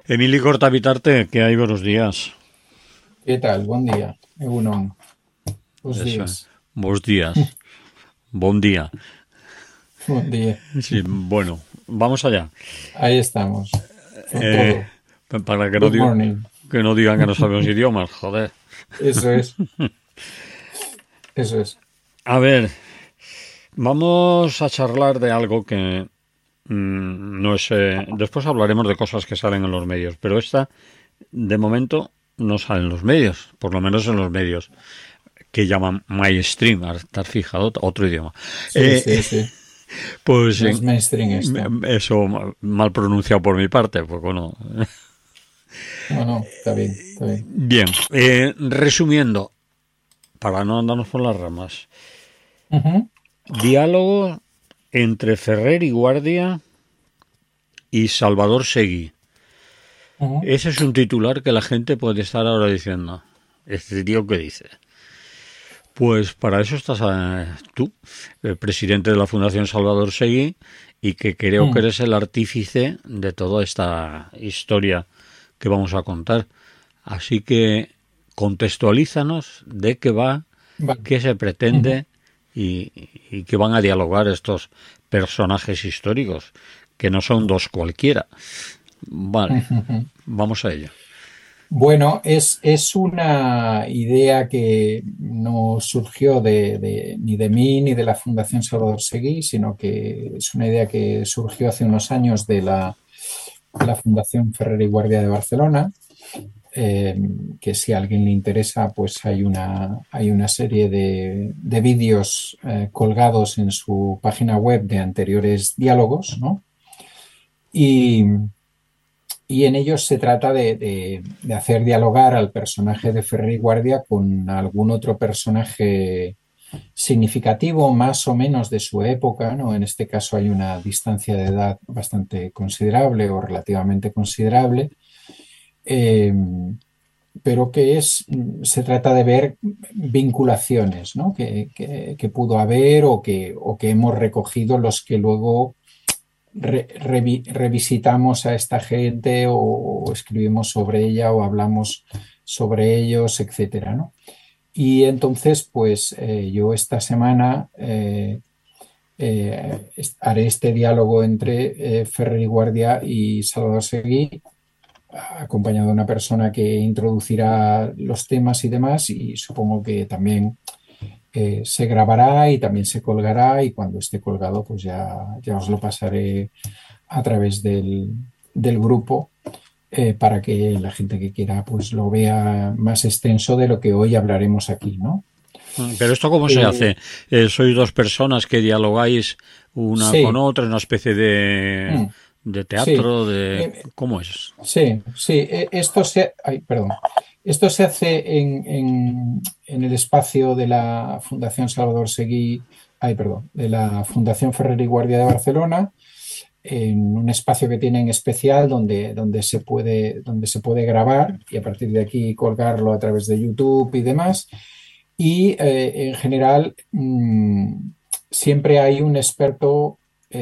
Emili Cortavitarte, ¿qué hay? Buenos días. ¿Qué tal? Buen día. Egunon. Buenos Eso es. días. Buenos días. Buen día. Buen día. Sí, bueno, vamos allá. Ahí estamos. Con Eh, todo. para que no, Good morning. que no digan que no sabemos idiomas, joder. Eso es. Eso es. A ver, vamos a charlar de algo que no es... después hablaremos de cosas que salen en los medios, pero esta, de momento, no sale en los medios, por lo menos en los medios que llaman mainstream, estar fijado, otro idioma. Sí, Eh, sí, sí. pues No es mainstream esto. eso mal pronunciado por mi parte, pues bueno. No, no. Está bien. Está bien. Bien, resumiendo, para no andarnos por las ramas, Ujú, diálogo entre Ferrer y Guardia y Salvador Seguí. ujú. Ese es un titular que la gente puede estar ahora diciendo. Este tío que dice. Pues para eso estás tú, el presidente de la Fundación Salvador Seguí, y que creo que Mm. eres el artífice de toda esta historia que vamos a contar. Así que contextualízanos de qué va, Vale. qué se Ujú. pretende y qué van a dialogar estos personajes históricos, que no son dos cualquiera. Vale, Ujú. vamos a ello. Bueno, es una idea que no surgió ni de mí ni de la Fundación Salvador Seguí, sino que es una idea que surgió hace unos años de la Fundación Ferrer y Guardia de Barcelona, eh, que si a alguien le interesa, pues hay una serie de vídeos colgados en su página web de anteriores diálogos, ¿no? Y, y en ellos se trata de hacer dialogar al personaje de Ferrer y Guardia con algún otro personaje significativo, más o menos de su época, ¿no? En este caso hay una distancia de edad bastante considerable o relativamente considerable, eh, pero se trata de ver vinculaciones, ¿no? Que pudo haber o que hemos recogido los que luego revisitamos a esta gente o escribimos sobre ella o hablamos sobre ellos, etcétera, ¿no? Y entonces, pues yo esta semana haré este diálogo entre Ferrer y Guardia y Salvador Seguí, acompañado de una persona que introducirá los temas y demás, y supongo que también se grabará y también se colgará, y cuando esté colgado, pues ya os lo pasaré a través del grupo para que la gente que quiera pues lo vea más extenso de lo que hoy hablaremos aquí, ¿no? Pero esto cómo se Eh, hace? ¿Sois dos personas que dialogáis una con sí, otra, una especie mm, de sí, teatro, de eh, cómo es? sí, sí. Ay, perdón. Esto se hace en el espacio de la Fundación Salvador Seguí, ay, perdón, de la Fundación Ferrer y Guardia de Barcelona, en un espacio que tienen especial donde se puede grabar y a partir de aquí colgarlo a través de YouTube y demás. Y en general siempre hay un experto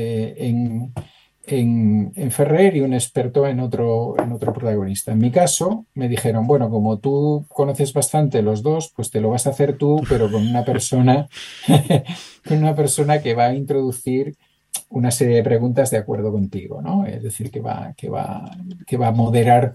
en Ferrer y un experto en otro protagonista. En mi caso, me dijeron, bueno, como tú conoces bastante los dos, pues te lo vas a hacer tú, pero con una persona, con una persona que va a introducir una serie de preguntas de acuerdo contigo, ¿no? Es decir, que va a moderar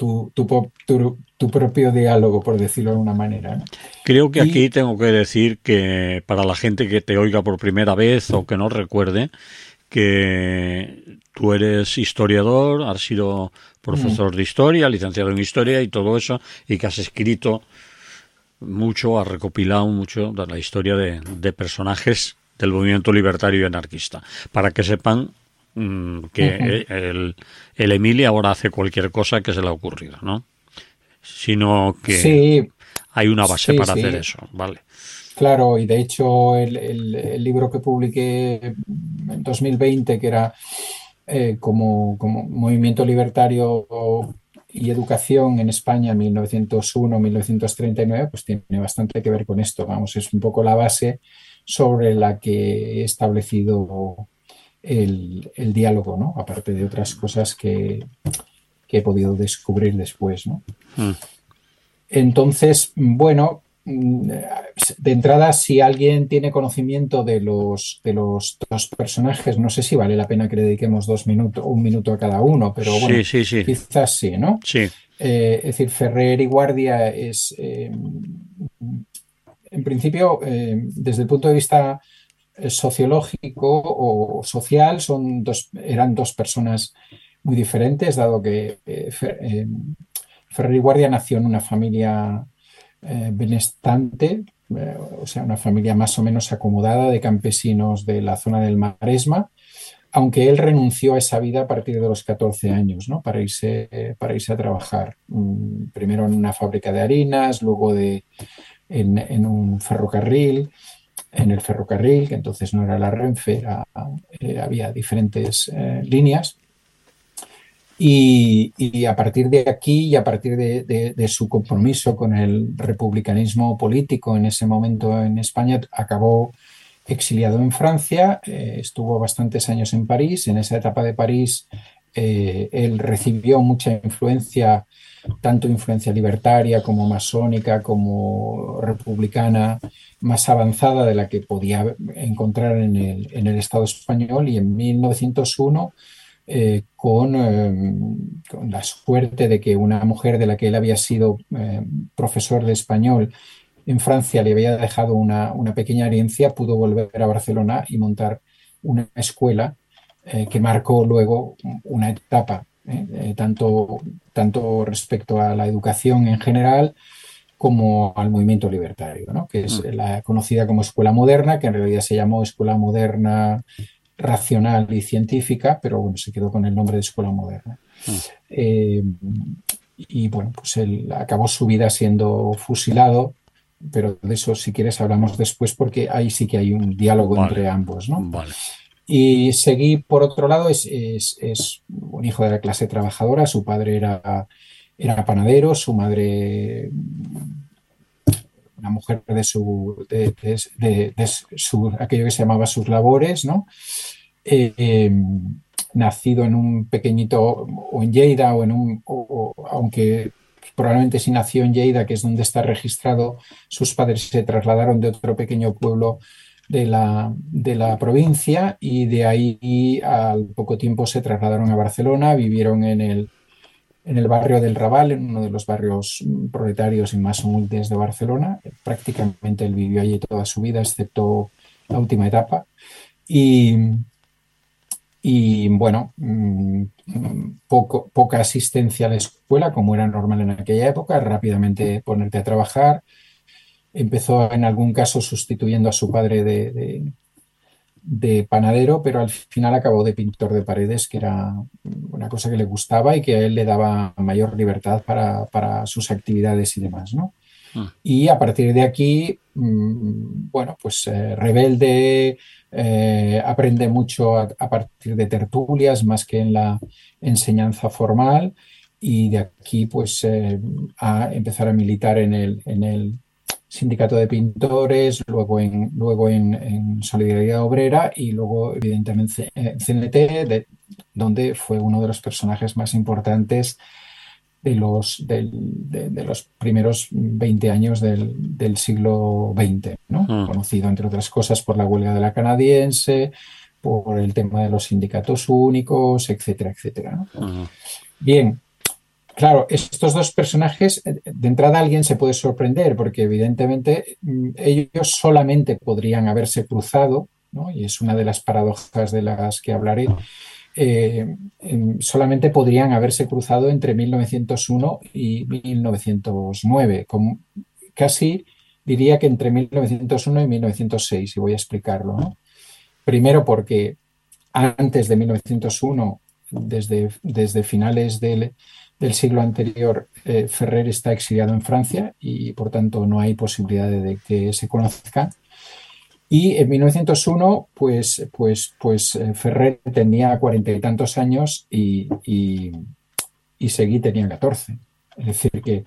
tu propio diálogo, por decirlo de alguna manera, ¿no? Creo que aquí Y tengo que decir que para la gente que te oiga por primera vez o que no recuerde, que tú eres historiador, has sido mm, profesor de historia, licenciado en historia y todo eso, y que has escrito mucho, has recopilado mucho de la historia de personajes del movimiento libertario y anarquista, para que sepan ujú. que el Emili ahora hace cualquier cosa que se le ha ocurrido, ¿no? Sino que Sí, hay una base sí, para hacer sí, eso, ¿vale? claro, y de hecho el libro que publiqué en 2020, que era como Movimiento Libertario y Educación en España 1901-1939, pues tiene bastante que ver con esto. Vamos, es un poco la base sobre la que he establecido el diálogo, ¿no? Aparte de otras cosas que he podido descubrir después, ¿no? Mm. Entonces, bueno, de entrada, si alguien tiene conocimiento de los dos personajes, no sé si vale la pena que le dediquemos 2 minutos, 1 minuto a cada uno, pero Sí, bueno, sí, sí, quizás sí, ¿no? sí. Es decir, Ferrer y Guardia es, en principio, desde el punto de vista sociológico o social, eran dos personas muy diferentes, dado que Ferrer y Guardia nació en una familia benestante, o sea, una familia más o menos acomodada de campesinos de la zona del Maresma, aunque él renunció a esa vida a partir de los 14 años, ¿no? Para irse a trabajar. Primero en una fábrica de harinas, luego en un ferrocarril, en el ferrocarril, que entonces no era la Renfe, había diferentes líneas. Y a partir de aquí y a partir de su compromiso con el republicanismo político en ese momento en España, acabó exiliado en Francia, estuvo bastantes años en París. En esa etapa de París, él recibió mucha influencia, tanto influencia libertaria como masónica, como republicana, más avanzada de la que podía encontrar en el Estado español. Y en 1901, con la suerte de que una mujer de la que él había sido profesor de español en Francia le había dejado una pequeña herencia, pudo volver a Barcelona y montar una escuela que marcó luego una etapa, tanto respecto a la educación en general como al movimiento libertario, ¿no? Que es Mm, la conocida como Escuela Moderna, que en realidad se llamó Escuela Moderna Racional y Científica, pero bueno, se quedó con el nombre de Escuela Moderna. mm. Eh, y bueno, pues él acabó su vida siendo fusilado, pero de eso, si quieres, hablamos después, porque ahí sí que hay un diálogo Vale, entre ambos, ¿no? vale. Y Seguí, por otro lado, es un hijo de la clase trabajadora. Su padre era panadero, su madre una mujer de aquello que se llamaba sus labores, ¿no? Eh, eh, Nacido en un pequeñito, o en Lleida, aunque probablemente sí nació en Lleida, que es donde está registrado, sus padres se trasladaron de otro pequeño pueblo de la provincia, y de ahí al poco tiempo se trasladaron a Barcelona. Vivieron en el barrio del Raval, en uno de los barrios proletarios y más humildes de Barcelona. Prácticamente él vivió allí toda su vida, excepto la última etapa. Y, y bueno, poca asistencia a la escuela, como era normal en aquella época. Rápidamente ponerte a trabajar. Empezó en algún caso sustituyendo a su padre de panadero, pero al final acabó de pintor de paredes, que era una cosa que le gustaba y que a él le daba mayor libertad para sus actividades y demás, ¿no? Mm. Y a partir de aquí, bueno, pues rebelde, aprende mucho a partir de tertulias más que en la enseñanza formal. Y de aquí, pues, a empezar a militar en el sindicato de pintores, luego en Solidaridad Obrera, y luego, evidentemente, en CNT, donde fue uno de los personajes más importantes de los primeros 20 años del siglo XX, ¿no? Mm. Conocido, entre otras cosas, por la huelga de la canadiense, por el tema de los sindicatos únicos, etcétera, etcétera, ¿no? Mm. Bien, claro, estos dos personajes, de entrada alguien se puede sorprender, porque evidentemente ellos solamente podrían haberse cruzado, ¿no? Y es una de las paradojas de las que hablaré. Solamente podrían haberse cruzado entre 1901 y 1909, casi diría que entre 1901 y 1906, y voy a explicarlo, ¿no? Primero porque antes de 1901, desde finales del siglo anterior, Ferrer está exiliado en Francia y por tanto no hay posibilidad de que se conozcan. Y en 1901, pues Ferrer tenía 40 y tantos años y Seguí tenía 14. Es decir, que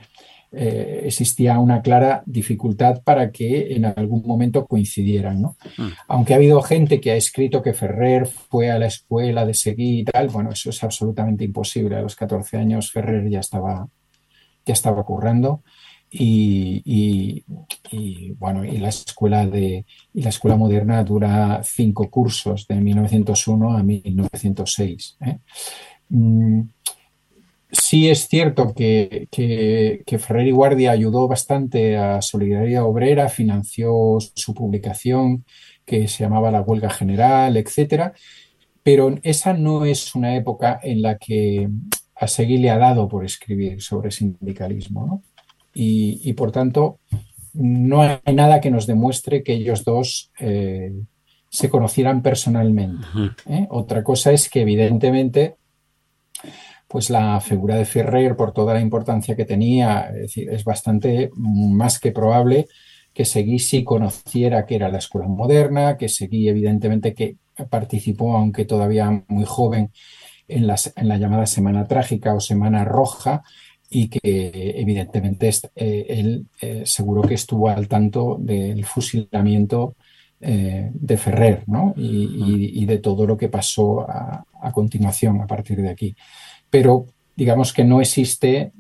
existía una clara dificultad para que en algún momento coincidieran, ¿no? Mm. Aunque ha habido gente que ha escrito que Ferrer fue a la escuela de Seguí y tal, bueno, eso es absolutamente imposible. A los 14 años Ferrer ya estaba currando y, y, bueno, y la escuela moderna dura 5 cursos, de 1901 a 1906. Mm, Sí es cierto que Ferrer y Guardia ayudó bastante a Solidaridad Obrera, financió su publicación que se llamaba La Huelga General, etcétera, pero esa no es una época en la que a Seguí le ha dado por escribir sobre sindicalismo, ¿no? Y por tanto, no hay nada que nos demuestre que ellos dos se conocieran personalmente. Ujú. Otra cosa es que evidentemente pues la figura de Ferrer, por toda la importancia que tenía, es decir, es bastante más que probable que Seguí sí conociera que era la escuela moderna, que Seguí evidentemente que participó, aunque todavía muy joven, en la llamada Semana Trágica o Semana Roja, y que evidentemente él seguro que estuvo al tanto del fusilamiento de Ferrer, ¿no? Y de todo lo que pasó a continuación, a partir de aquí. Pero digamos que no existe,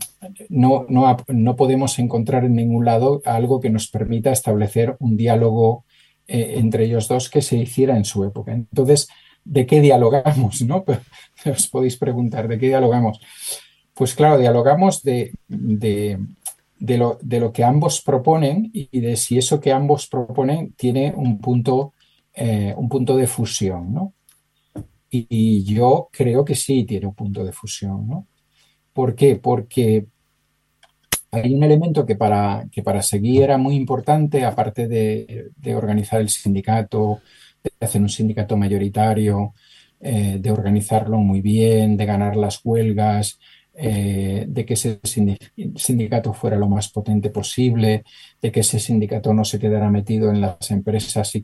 no podemos encontrar en ningún lado algo que nos permita establecer un diálogo entre ellos dos que se hiciera en su época. Entonces, ¿de qué dialogamos? ¿No? Os podéis preguntar, ¿de qué dialogamos? Pues claro, dialogamos de lo que ambos proponen y de si eso que ambos proponen tiene un punto de fusión, ¿no? Y yo creo que sí tiene un punto de fusión, ¿no? ¿Por qué? Porque hay un elemento que para Seguí era muy importante, aparte de organizar el sindicato, de hacer un sindicato mayoritario, de organizarlo muy bien, de ganar las huelgas, de que ese sindicato fuera lo más potente posible, de que ese sindicato no se quedara metido en las empresas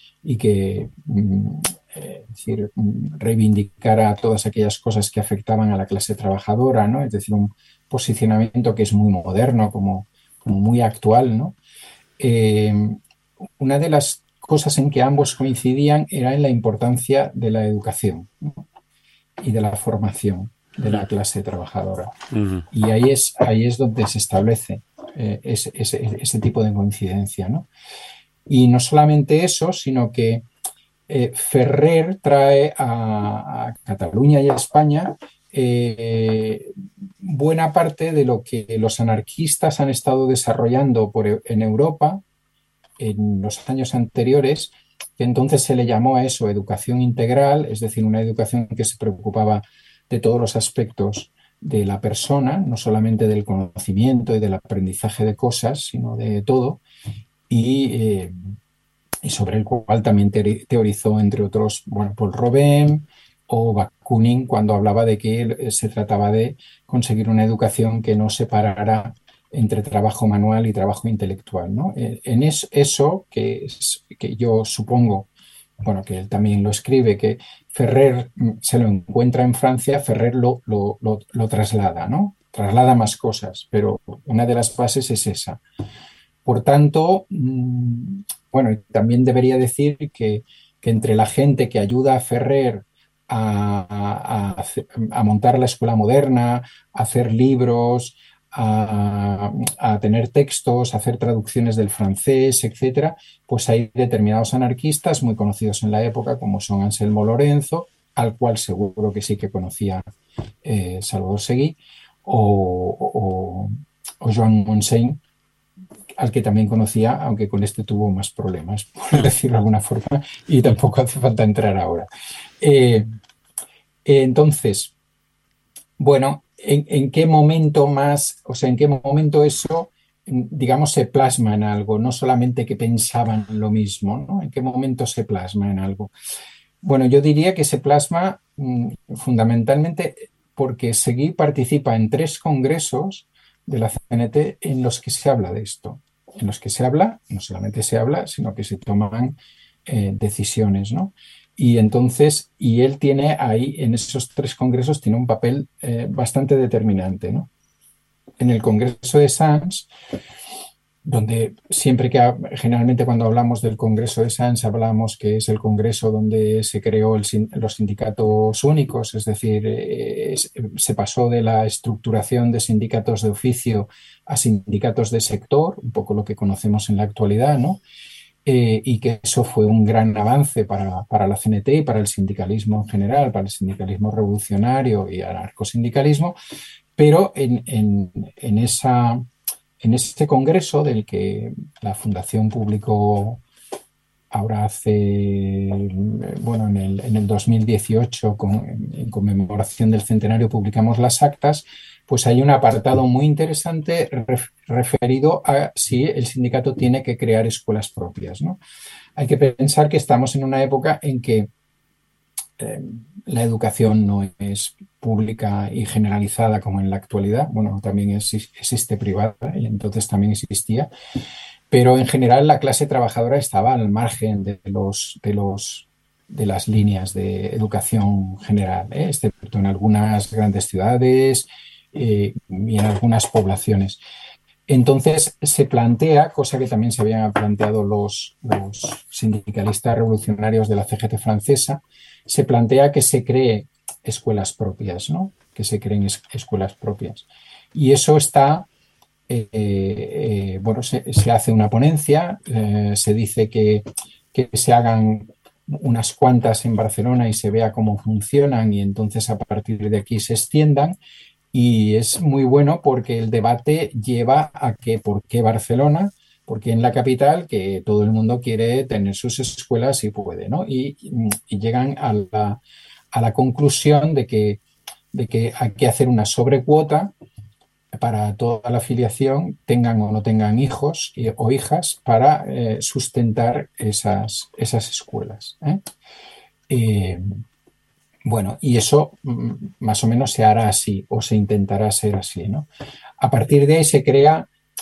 es decir, reivindicara todas aquellas cosas que afectaban a la clase trabajadora, ¿no? Es decir, un posicionamiento que es muy moderno, como muy actual, ¿no? Eh, una de las cosas en que ambos coincidían era en la importancia de la educación, ¿no? Y de la formación de la clase trabajadora. Ujú. Y ahí es donde se establece ese tipo de coincidencia, ¿no? Y no solamente eso, sino que Ferrer trae a Cataluña y a España buena parte de lo que los anarquistas han estado desarrollando en Europa en los años anteriores, que entonces se le llamó a eso educación integral, es decir, una educación que se preocupaba de todos los aspectos de la persona, no solamente del conocimiento y del aprendizaje de cosas, sino de todo. Y sobre el cual también teorizó, entre otros, bueno, Paul Robin o Bakunin, cuando hablaba de que se trataba de conseguir una educación que no separara entre trabajo manual y trabajo intelectual, ¿no? Eso que yo supongo, bueno, que él también lo escribe, que Ferrer se lo encuentra en Francia, Ferrer lo traslada, ¿no? Traslada más cosas, pero una de las bases es esa. Por tanto, bueno, también debería decir que entre la gente que ayuda a Ferrer a montar la escuela moderna, a hacer libros, a tener textos, a hacer traducciones del francés, etcétera, pues hay determinados anarquistas muy conocidos en la época, como son Anselmo Lorenzo, al cual seguro que sí que conocía Salvador Seguí, o Joan Montseny, al que también conocía, aunque con este tuvo más problemas, por decirlo de alguna forma, y tampoco hace falta entrar ahora. Eh, entonces, bueno, ¿en qué momento más, o sea, en qué momento eso, digamos, se plasma en algo? No solamente que pensaban lo mismo, ¿no? ¿En qué momento se plasma en algo? Bueno, yo diría que se plasma fundamentalmente porque Seguí participa en 3 congresos de la CNT en los que se habla de esto, en los que se habla, no solamente se habla, sino que se toman decisiones, ¿no? Y entonces, y él tiene ahí, en esos 3 congresos, tiene un papel bastante determinante, ¿no? en el Congreso de Sants, donde siempre que generalmente cuando hablamos del Congreso de Sants hablamos que es el Congreso donde se creó los sindicatos únicos, es decir, se pasó de la estructuración de sindicatos de oficio a sindicatos de sector, un poco lo que conocemos en la actualidad, ¿no? Y que eso fue un gran avance para la CNT y para el sindicalismo en general, para el sindicalismo revolucionario y anarcosindicalismo, pero en este congreso del que la Fundación publicó ahora bueno, en el 2018, en conmemoración del centenario, publicamos las actas, pues hay un apartado muy interesante referido a si el sindicato tiene que crear escuelas propias, ¿no? Hay que pensar que estamos en una época en que la educación no es pública y generalizada como en la actualidad. Bueno, también existe privada y entonces también existía, pero en general la clase trabajadora estaba al margen de las líneas de educación general, excepto en algunas grandes ciudades y en algunas poblaciones. Entonces se plantea, cosa que también se habían planteado los sindicalistas revolucionarios de la CGT francesa, se plantea que se cree escuelas propias, ¿no? Que se creen escuelas propias. Y eso está, bueno, se hace una ponencia, se dice que se hagan unas cuantas en Barcelona y se vea cómo funcionan y entonces a partir de aquí se extiendan. Y es muy bueno porque el debate lleva a que ¿por qué Barcelona? Porque en la capital que todo el mundo quiere tener sus escuelas y puede, ¿no? Y llegan a la conclusión de que hay que hacer una sobrecuota para toda la afiliación, tengan o no tengan hijos o hijas, para sustentar esas escuelas, ¿eh? Eh, bueno, y eso más o menos se hará así o se intentará ser así, ¿no? A partir de ahí se crea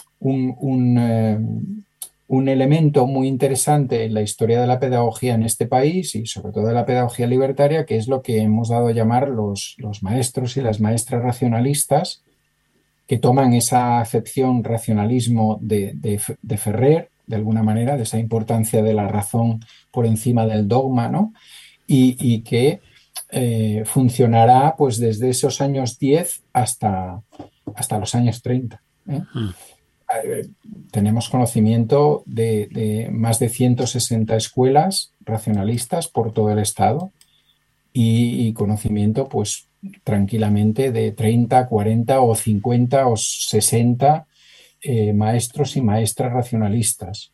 un elemento muy interesante en la historia de la pedagogía en este país y sobre todo de la pedagogía libertaria, que es lo que hemos dado a llamar los maestros y las maestras racionalistas, que toman esa acepción racionalismo de Ferrer, de alguna manera, de esa importancia de la razón por encima del dogma, ¿no? Y que funcionará pues desde esos años 10 hasta los años 30, ¿eh? Tenemos conocimiento de más de 160 escuelas racionalistas por todo el estado y conocimiento pues tranquilamente de 30, 40 o 50 o 60 maestros y maestras racionalistas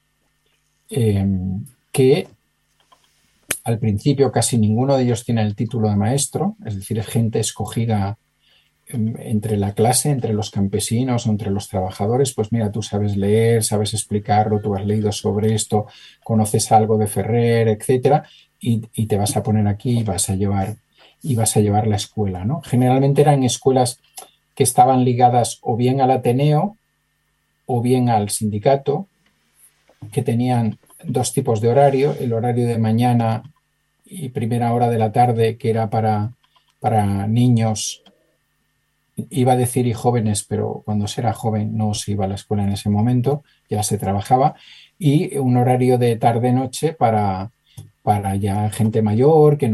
que al principio casi ninguno de ellos tiene el título de maestro, es decir, es gente escogida entre la clase, entre los campesinos o entre los trabajadores. Pues mira, tú sabes leer, sabes explicarlo, tú has leído sobre esto, conoces algo de Ferrer, etcétera, y te vas a poner aquí y vas a llevar la escuela, ¿no? Generalmente eran escuelas que estaban ligadas o bien al Ateneo o bien al sindicato, que tenían dos tipos de horario, el horario de mañana y primera hora de la tarde, que era para niños, iba a decir y jóvenes, pero cuando se era joven no se iba a la escuela en ese momento, ya se trabajaba, y un horario de tarde-noche para ya gente mayor que